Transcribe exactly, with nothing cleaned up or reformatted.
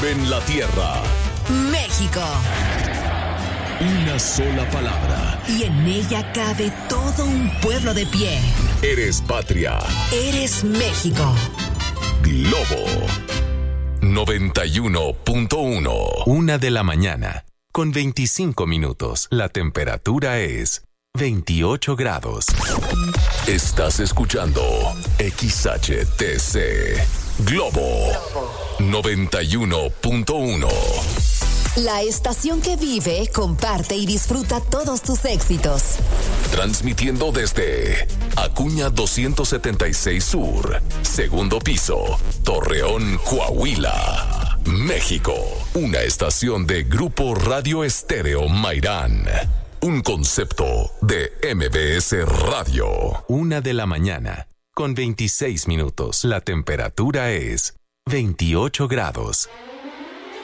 envuelven la tierra. México. Una sola palabra. Y en ella cabe todo un pueblo de pie. Eres patria. Eres México. Globo noventa y uno punto uno. Una de la mañana, con veinticinco minutos. La temperatura es veintiocho grados. Estás escuchando X H T C Globo noventa y uno punto uno. La estación que vive, comparte y disfruta todos tus éxitos. Transmitiendo desde Acuña doscientos setenta y seis Sur, segundo piso, Torreón, Coahuila, México. Una estación de Grupo Radio Estéreo Mairán. Un concepto de M B S Radio. Una de la mañana, con veintiséis minutos. La temperatura es veintiocho grados.